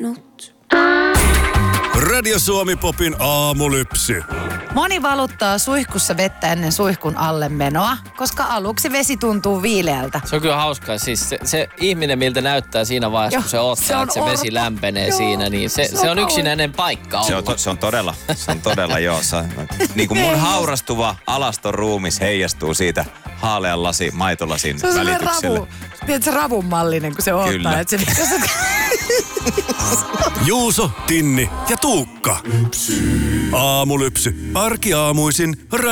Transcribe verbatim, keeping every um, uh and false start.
soinut. Radio Suomi Popin aamulypsy. Moni valuttaa suihkussa vettä ennen suihkun alle menoa, koska aluksi vesi tuntuu viileältä. Se on kyllä hauskaa. Siis se, se ihminen, miltä näyttää siinä vaiheessa, Joo, kun se ottaa, se on että se vesi orpo. lämpenee Joo, siinä, niin se, se se on on yksinäinen paikka Se on, ollut. to, se on todella, se on todella joo. Se, niin kuin mun haurastuva alaston ruumis heijastuu siitä haalean lasi, maitolasin Se on sellainen välitykselle. ravu, tiedätkö, ravun mallinen, kun se odottaa. Kyllä. Että se, jos se, Juuso, Tinni ja Tuukka. Aamulypsy. Arkiaamuisin Radio